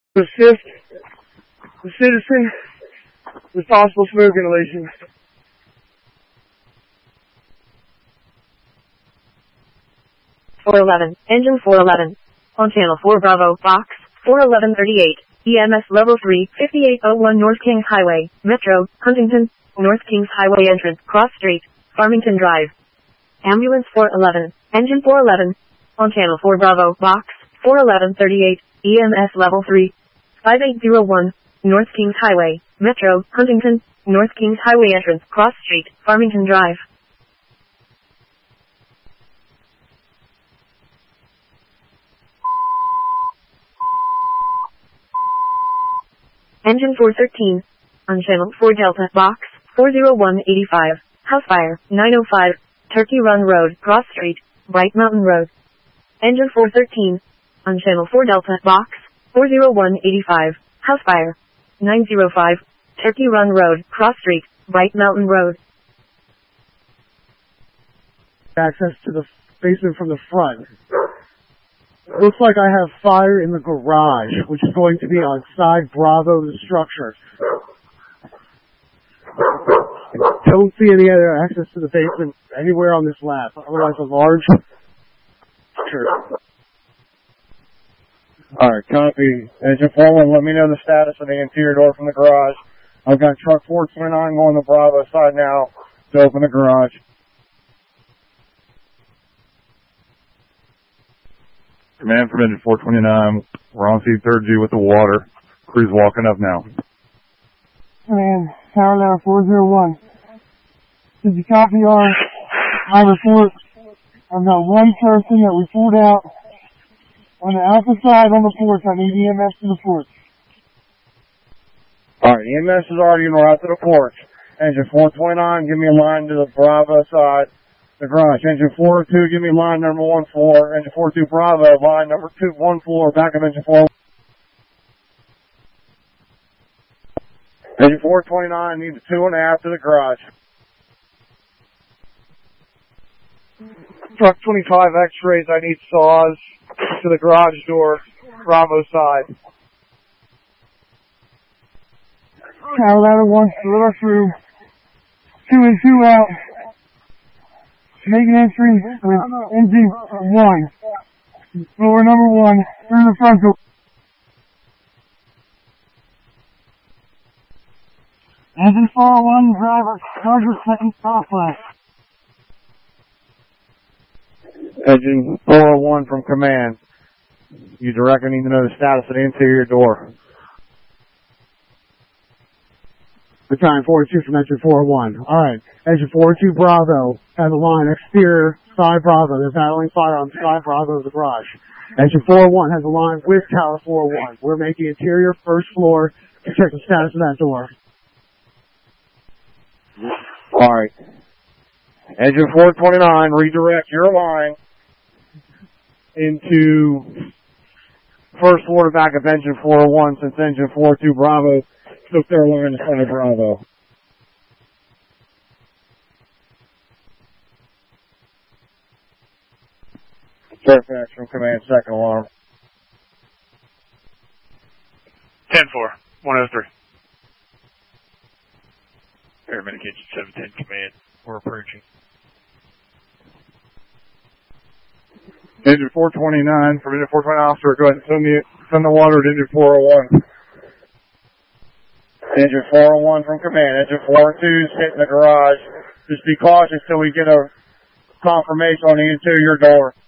Assist the citizen with possible smoke inhalation. Engine 411. On channel 4 Bravo, box 41138. EMS level 3, 5801 North Kings Highway, Metro, Huntington, North Kings Highway entrance, Cross Street, Farmington Drive. Ambulance 411. Engine 411. On channel 4 Bravo, box 41138. EMS level 3, 5801 North Kings Highway, Metro, Huntington, North Kings Highway entrance, Cross Street, Farmington Drive. Engine 413. On channel 4 Delta, box 40185. House fire, 905, Turkey Run Road, Cross Street, Bright Mountain Road. Engine 413. On channel 4 Delta, box 40185. House fire, 905, Turkey Run Road, Cross Street, Bright Mountain Road. Access to the basement from the front. It looks like I have fire in the garage, which is going to be on side Bravo of the structure. I don't see any other access to the basement anywhere on this lap. Otherwise, a large structure. Alright, copy. Engine 411, let me know the status of the interior door from the garage. I've got truck 429 going to Bravo side now to open the garage. Command from engine 429, we're on C3G with the water. Crew's walking up now. Command, Tower Level 401. Did you copy my report? I've got one person that we pulled out on the alpha side on the porch. I need EMS to the porch. Alright, EMS is already en route to the porch. Engine 429, give me a line to the Bravo side, the garage. Engine 402, give me line number 1 floor. Engine 42 Bravo, line number 2, 1 floor, back of engine 4. Engine 429 needs a 2.5 to the garage. Truck 25 X-rays, I need saws to the garage door, Bravo side. Tower ladder 1, deliver through. 2 and 2 out. Make an entry with engine 1. Floor number 1, through the front door. Engine 401, driver, charger second, southwest. Engine 401 from command. You directly need to know the status of the interior door. Battalion 42 from engine 401. Alright, engine 42 Bravo has a line exterior, side Bravo. They're battling fire on side Bravo of the garage. Engine 401 has a line with Tower 401. We're making interior first floor to check the status of that door. Alright. Engine 429, redirect your line into first floor back of engine 401 since engine 42 Bravo took their line in front of Bravo. Fairfax from command, second alarm. 10-4, 103. Paramedic engine 710 command, we're approaching. Engine 429 from engine 429 officer, go ahead and send the water to engine 401. Engine 401 from command. Engine 402 is hitting the garage. Just be cautious till we get a confirmation on the interior door.